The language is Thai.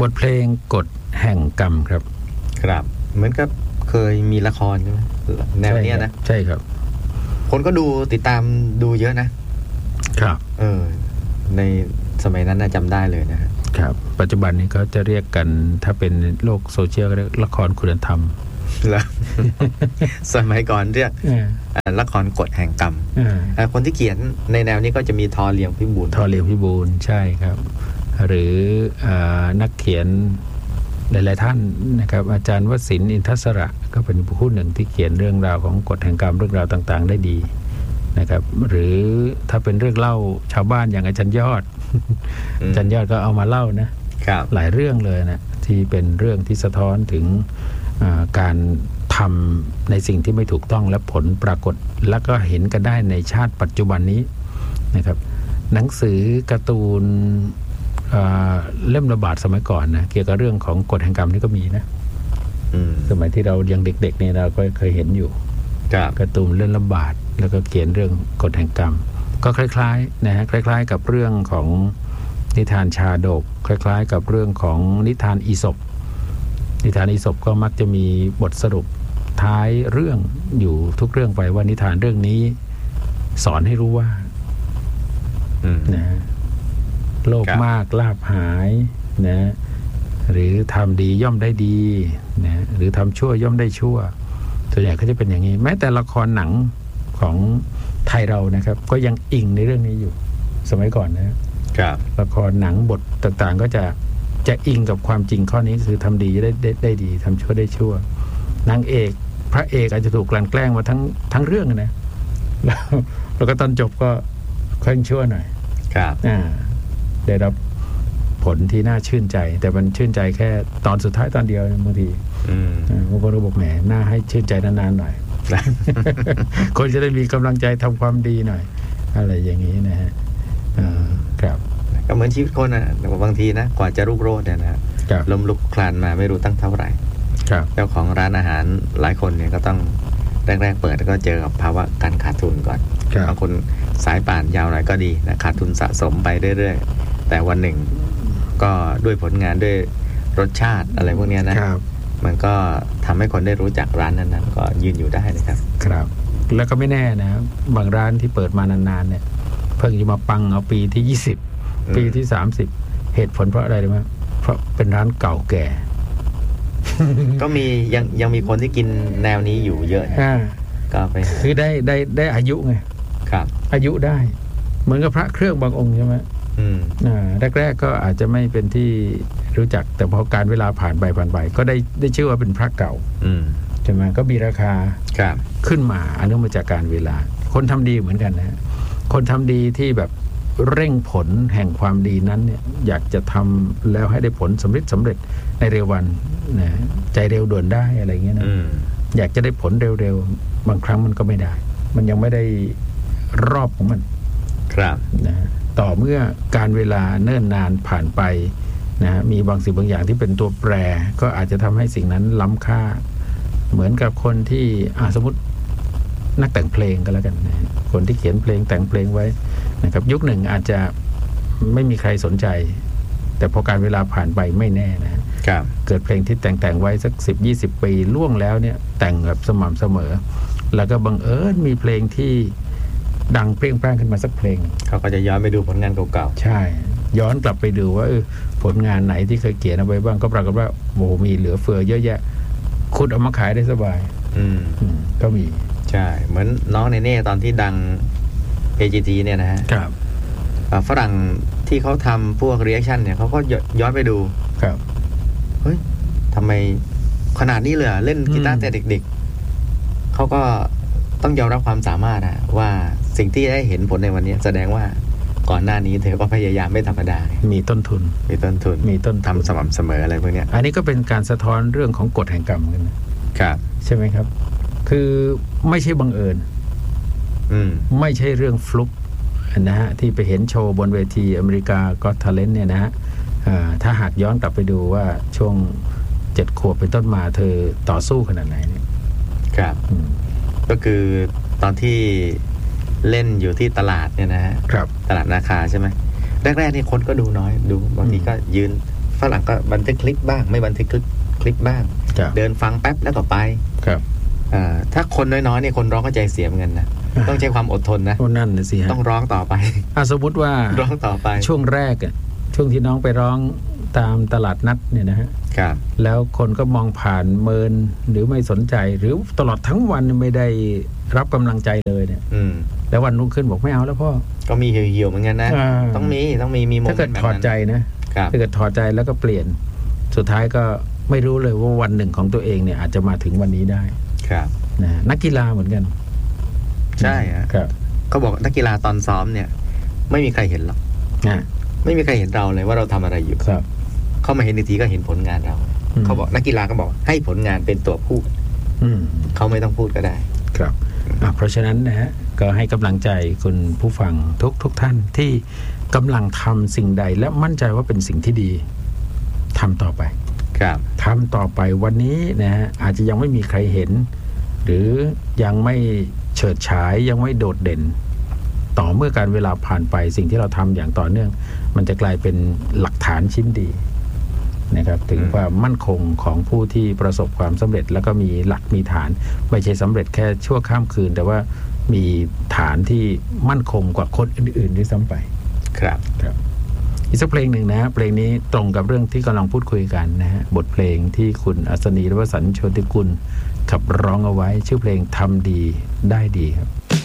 บทเพลงกฎแห่งกรรมครับครับเหมือนกับเคยมีละครใช่ไหมแนวเนี้ยนะใช่ครับคนก็ดูติดตามดูเยอะนะครับในสมัยนั้นน่าจำได้เลยนะครับปัจจุบันนี้เขาจะเรียกกันถ้าเป็นโลกโซเชียลก็เรียกละครคุณธรรมแล้วสมัยก่อนเรียกละครกฎแห่งกรรมคนที่เขียนในแนวนี้ก็จะมีทอเลียงพิบูลใช่ครับหรือนักเขียนหลายๆท่านนะครับอาจารย์วสินทร์อินทศระก็เป็นผู้หนึ่งที่เขียนเรื่องราวของกฎแห่งกรรมเรื่องราวต่างๆได้ดีนะครับหรือถ้าเป็นเรื่องเล่าชาวบ้านอย่างอาจารย์ยอดอาจารย์ยอดก็เอามาเล่านะหลายเรื่องเลยนะที่เป็นเรื่องที่สะท้อนถึงการทำในสิ่งที่ไม่ถูกต้องและผลปรากฏแล้วก็เห็นกันได้ในชาติปัจจุบันนี้นะครับหนังสือการ์ตูนเล่มระบาดสมัยก่อนนะเกี่ยวกับเรื่องของกฎแห่งกรรมนี่ก็มีนะสมัยที่เรายังเด็กๆเนี่ยเราก็เคยเห็นอยู่การ์ตูนเล่มระบาดแล้วก็เขียนเรื่องกฎแห่งกรรมก็คล้ายๆนะฮะคล้ายๆกับเรื่องของนิทานชาดกคล้ายๆกับเรื่องของนิทานอีสปก็มักจะมีบทสรุปท้ายเรื่องอยู่ทุกเรื่องไปว่านิทานเรื่องนี้สอนให้รู้ว่านะโลภมากลาภหายนะหรือทำดีย่อมได้ดีนะหรือทำชั่วย่อมได้ชั่วส่วนใหญ่ก็จะเป็นอย่างนี้แม้แต่ละครหนังของไทยเรานะครับก็ยังอิงในเรื่องนี้อยู่สมัยก่อนนะครับละครหนังบทต่างๆก็จะอิงกับความจริงข้อนี้คือทำดีจะได้ดีทำชั่วได้ชั่วนางเอกพระเอกอาจจะถูกกลั่นแกล้งมาทั้งเรื่องนะแล้วก็ตอนจบก็ค่อยชั่วหน่อยครับได้รับผลที่น่าชื่นใจแต่มันชื่นใจแค่ตอนสุดท้ายตอนเดียวบางทีบางคนก็บอกแหมน่าให้ชื่นใจนานๆหน่อย คนจะได้มีกำลังใจทำความดีหน่อยอะไรอย่างนี้นะฮะครับก็เหมือนชีวิตคนนะบางทีนะกว่าจะรุ่งโรจน์เนี่ยนะล้มลุกคลานมาไม่รู้ตั้งเท่าไหร่เจ้าของร้านอาหารหลายคนเนี่ยก็ต้องแรกๆเปิดก็เจอกับภาวะการขาดทุนก่อนบางคนสายป่านยาวหน่อยก็ดีนะขาดทุนสะสมไปเรื่อยๆแต่วันหนึ่งก็ด้วยผลงานด้วยรสชาติอะไรพวกนี้นะมันก็ทำให้คนได้รู้จักร้านนั้นๆก็ยืนอยู่ได้นะครับครับแล้วก็ไม่แน่นะบางร้านที่เปิดมานานๆเนี่ยเพิ่งจะมาปังเอาปีที่20ปีที่30เหตุผลเพราะอะไรรู้ไหมเพราะเป็นร้านเก่าแก่ก็มียังมีคนที่กินแนวนี้อยู่เยอะนะก็ไปคือได้อายุไงครับอายุได้เหมือนกับพระเครื่องบางองค์ใช่ไหมแรกๆก็อาจจะไม่เป็นที่รู้จักแต่พอการเวลาผ่านไปก็ได้ชื่อว่าเป็นพระเก่าใช่ไหมก็มีราคาขึ้นมาอันเนื่องมาจากการเวลาคนทำดีเหมือนกันนะคนทำดีที่แบบเร่งผลแห่งความดีนั้นเนี่ยอยากจะทำแล้วให้ได้ผลสำเร็จในเร็ววันนะใจเร็วด่วนได้อะไรเงี้ยนะอยากจะได้ผลเร็วๆบางครั้งมันก็ไม่ได้มันยังไม่ได้รอบของมันครับนะต่อเมื่อการเวลาเนิ่นนานผ่านไปนะมีบางสิ่งบางอย่างที่เป็นตัวแปรก็อาจจะทำให้สิ่งนั้นล้ำค่าเหมือนกับคนที่สมมตินักแต่งเพลงก็แล้วกันนะคนที่เขียนเพลงแต่งเพลงไว้นะครับยุคหนึ่งอาจจะไม่มีใครสนใจแต่พอการเวลาผ่านไปไม่แน่นะครับเกิดเพลงที่แต่งไว้สัก10-20 ปีล่วงแล้วเนี่ยแต่งแบบสม่ำเสมอแล้วก็บังเอิญมีเพลงที่ดังเปรี้ยงปร้างขึ้นมาสักเพลงเขาก็จะย้อนไปดูผลงานเก่าๆใช่ย้อนกลับไปดูว่าผลงานไหนที่เคยเขียนเอาไว้บ้างก็ปรากฏว่าโอ้มีเหลือเฟือเยอะแยะขุดเอามาขายได้สบายก็มีใช่เหมือนน้องเนเน่ตอนที่ดัง AGT เนี่ยนะฮะครับฝรั่งที่เขาทำพวกรีแอคชั่นเนี่ยเขาก็ย้อนไปดูครับเฮ้ยทำไมขนาดนี้เลยเล่นกีตาร์แต่เด็กๆเขาก็ต้องยอมรับความสามารถนะว่าสิ่งที่ได้เห็นผลในวันนี้แสดงว่าก่อนหน้านี้เธอก็พยายามไม่ธรรมดามีต้นทุนทำสม่ำเสมออะไรพวกนี้อันนี้ก็เป็นการสะท้อนเรื่องของกฎแห่งกรรมกันนะครับใช่ไหมครับคือไม่ใช่บังเอิญไม่ใช่เรื่องฟลุกนะฮะที่ไปเห็นโชว์บนเวทีอเมริกาก็อต Talent เนี่ยนะฮะถ้าหากย้อนกลับไปดูว่าช่วง7 ขวบเป็นต้นมาเธอต่อสู้ขนาดไหนเนี่ยครับก็คือตอนที่เล่นอยู่ที่ตลาดเนี่ยนะฮะตลาดนาคาใช่ไหมแรกๆนี่คนก็ดูน้อยดูบางทีก็ยืนฝรั่งก็บันทึกคลิปบ้างไม่บันทึกคลิปบ้างเดินฟังแป๊บแล้วก็ไปครับถ้าคนน้อยๆเนี่ยคนร้องก็ใจเสียเหมือนกันนะต้องใช้ความอดทนนะนั่นสิฮะต้องร้องต่อไปสมมติว่าร้องต่อไปช่วงแรกช่วงที่น้องไปร้องตามตลาดนัดเนี่ยนะฮะแล้วคนก็มองผ่านเมินหรือไม่สนใจหรือตลอดทั้งวันไม่ได้รับกำลังใจเลยเนี่ยแล้ววันรุ่งขึ้นบอกไม่เอาแล้วพ่อก็มีเหี่ยวๆเหมือนกันนะต้องมีโมเมนต์ถ้าเกิดถอดใจนะถ้าเกิดถอดใจแล้วก็เปลี่ยนสุดท้ายก็ไม่รู้เลยว่าวันหนึ่งของตัวเองเนี่ยอาจจะมาถึงวันนี้ได้ครับนะนักกีฬาเหมือนกันใช่ครับเขาบอกนักกีฬาตอนซ้อมเนี่ยไม่มีใครเห็นหรอกไม่มีใครเห็นเราเลยว่าเราทำอะไรอยู่ครับเขามาเห็นอีกทีก็เห็นผลงานเราเขาบอกนักกีฬาก็บอกให้ผลงานเป็นตัวพูดเขาไม่ต้องพูดก็ได้ครับเพราะฉะนั้นนะฮะก็ให้กำลังใจคุณผู้ฟังทุกท่านที่กำลังทำสิ่งใดและมั่นใจว่าเป็นสิ่งที่ดีทำต่อไปครับทำต่อไปวันนี้นะฮะอาจจะยังไม่มีใครเห็นหรือยังไม่เฉิดฉายยังไม่โดดเด่นต่อเมื่อการเวลาผ่านไปสิ่งที่เราทำอย่างต่อเนื่องมันจะกลายเป็นหลักฐานชิ้นดีนะครับถึงความมั่นคงของผู้ที่ประสบความสำเร็จแล้วก็มีหลักมีฐานไม่ใช่สำเร็จแค่ชั่วข้ามคืนแต่ว่ามีฐานที่มั่นคงกว่าคนอื่นๆด้วยซ้ำไปครับอีกสักเพลงหนึ่งนะฮะเพลงนี้ตรงกับเรื่องที่กำลังพูดคุยกันนะฮะบทเพลงที่คุณอัศนี วสันต์ โชติกุลขับร้องเอาไว้ชื่อเพลงทำดีได้ดีครับ